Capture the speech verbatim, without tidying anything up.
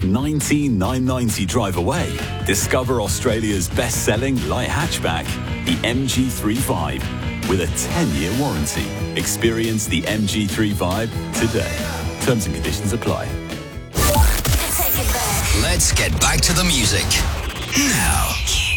nineteen thousand nine hundred ninety drive away. Discover Australia's best-selling light hatchback, the M G three Vibe, with a ten-year warranty. Experience the M G three Vibe today. Terms and conditions apply. Let's get back to the music now.